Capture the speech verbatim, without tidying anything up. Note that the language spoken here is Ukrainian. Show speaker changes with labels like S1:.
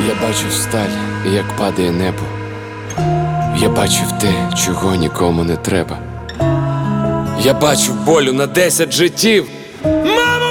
S1: Я бачив сталь, як падає небо. Я бачив те, чого нікому не треба. Я бачив болю на десять життів. Мама!